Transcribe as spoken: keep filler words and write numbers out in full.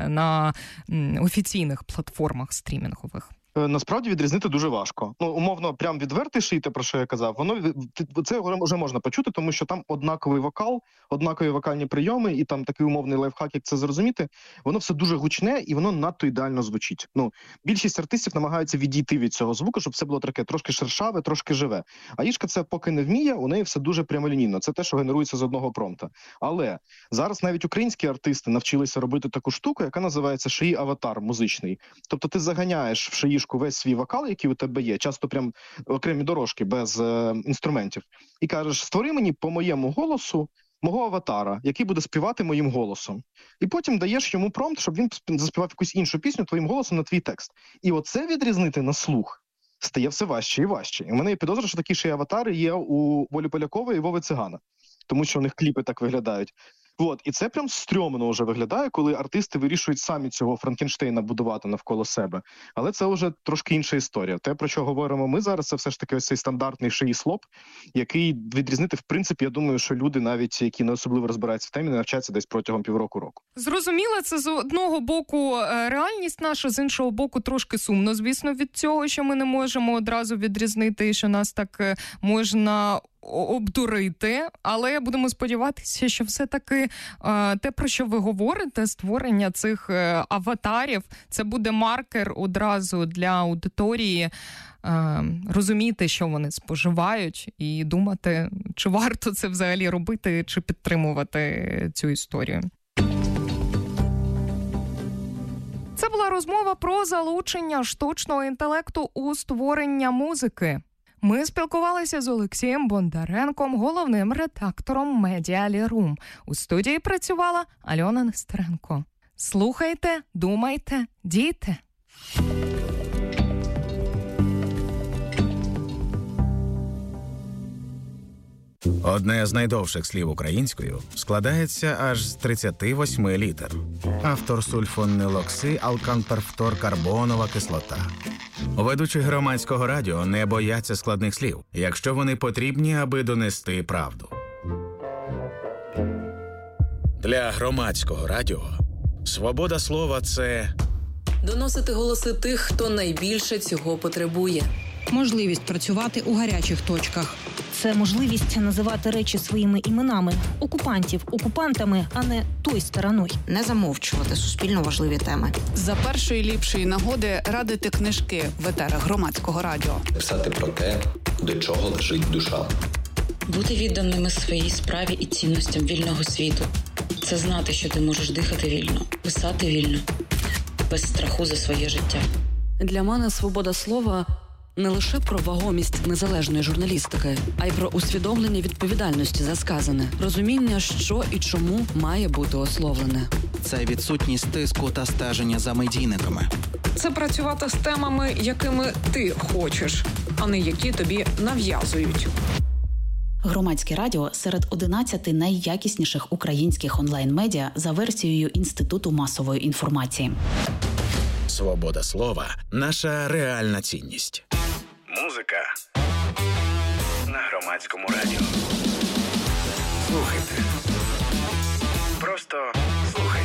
на офіційних платформах стрімінгових? Насправді відрізнити дуже важко. Ну, умовно, прям відвертий ший, те, про що я казав, воно це вже можна почути, тому що там однаковий вокал, однакові вокальні прийоми, і там такий умовний лайфхак, як це зрозуміти, воно все дуже гучне і воно надто ідеально звучить. Ну, більшість артистів намагаються відійти від цього звуку, щоб все було таке трошки шершаве, трошки живе. А Ішка це поки не вміє, у неї все дуже прямолінійно. Це те, що генерується з одного промпта. Але зараз навіть українські артисти навчилися робити таку штуку, яка називається шиї-аватар музичний. Тобто ти заганяєш в шиїшку весь свій вокал, який у тебе є, часто прям окремі дорожки без е, інструментів, і кажеш, створи мені по моєму голосу мого аватара, який буде співати моїм голосом. І потім даєш йому промпт, щоб він заспівав якусь іншу пісню твоїм голосом на твій текст. І оце відрізнити на слух стає все важче і важче. І в мене є підозра, що такі ще й аватари є у Волі Полякової і Вови Цигана, тому що у них кліпи так виглядають. От, і це прям стрьомно вже виглядає, коли артисти вирішують самі цього Франкенштейна будувати навколо себе. Але це вже трошки інша історія. Те, про що говоримо ми зараз, це все ж таки ось цей стандартний шиї-слоп, який відрізнити, в принципі, я думаю, що люди, навіть які не особливо розбираються в темі, не навчаться десь протягом півроку-року. Зрозуміло, це з одного боку реальність наша, з іншого боку трошки сумно, звісно, від цього, що ми не можемо одразу відрізнити, що нас так можна обдурити, але будемо сподіватися, що все-таки е, те, про що ви говорите, створення цих е, аватарів, це буде маркер одразу для аудиторії е, розуміти, що вони споживають, і думати, чи варто це взагалі робити, чи підтримувати цю історію. Це була розмова про залучення штучного інтелекту у створення музики. Ми спілкувалися з Олексієм Бондаренком, головним редактором Медіалі.ру. У студії працювала Альона Нестеренко. Слухайте, думайте, дійте. Одне з найдовших слів українською складається аж з тридцяти восьми літер. Автор сульфонилокси, алканперфторкарбонова кислота. Ведучі громадського радіо не бояться складних слів, якщо вони потрібні, аби донести правду. Для громадського радіо свобода слова – це доносити голоси тих, хто найбільше цього потребує. Можливість працювати у гарячих точках. Це можливість називати речі своїми іменами. Окупантів окупантами, а не той стороною. Не замовчувати суспільно важливі теми. За першої ліпшої нагоди радити книжки в етерах громадського радіо. Писати про те, до чого лежить душа. Бути відданими своїй справі і цінностям вільного світу. Це знати, що ти можеш дихати вільно, писати вільно, без страху за своє життя. Для мене свобода слова – не лише про вагомість незалежної журналістики, а й про усвідомлення відповідальності за сказане, розуміння, що і чому має бути ословлене. Це відсутність тиску та стеження за медійниками. Це працювати з темами, якими ти хочеш, а не які тобі нав'язують. Громадське радіо серед одинадцяти найякісніших українських онлайн-медіа за версією Інституту масової інформації. Свобода слова – наша реальна цінність. Музика на громадському радіо. Слухайте. Просто